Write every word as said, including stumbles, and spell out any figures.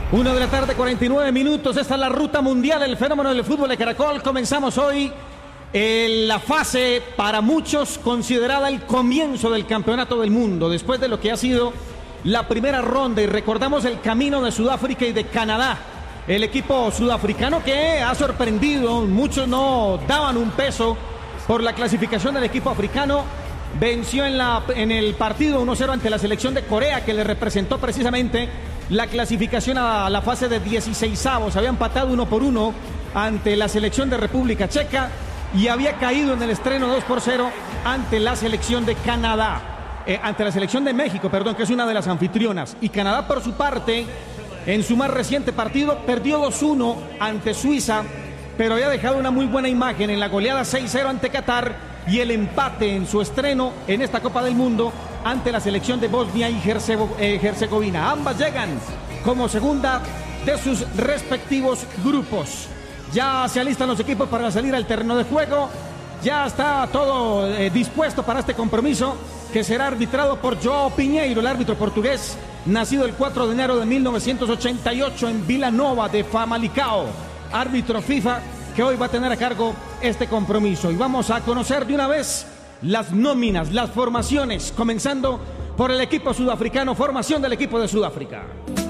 Una de la tarde, cuarenta y nueve minutos. Esta es la ruta mundial, el fenómeno del fútbol de Caracol. Comenzamos hoy en la fase, para muchos, considerada el comienzo del campeonato del mundo, después de lo que ha sido la primera ronda. Y recordamos el camino de Sudáfrica y de Canadá. El equipo sudafricano que ha sorprendido, muchos no daban un peso por la clasificación del equipo africano. Venció en, la, en el partido uno cero ante la selección de Corea, que le representó precisamente la clasificación a la fase de dieciseisavos. Había empatado uno por uno ante la selección de República Checa y había caído en el estreno dos por cero ante la selección de Canadá, eh, ante la selección de México, perdón, que es una de las anfitrionas. Y Canadá, por su parte, en su más reciente partido, perdió dos uno ante Suiza, pero había dejado una muy buena imagen en la goleada seis cero ante Qatar y el empate en su estreno en esta Copa del Mundo ante la selección de Bosnia y Herzegovina. Ambas llegan como segunda de sus respectivos grupos. Ya se alistan los equipos para salir al terreno de juego. Ya está todo eh, dispuesto para este compromiso, que será arbitrado por João Pinheiro, el árbitro portugués, nacido el cuatro de enero de mil novecientos ochenta y ocho en Vila Nova de Famalicão. Árbitro FIFA que hoy va a tener a cargo este compromiso. Y vamos a conocer de una vez las nóminas, las formaciones, comenzando por el equipo sudafricano, formación del equipo de Sudáfrica.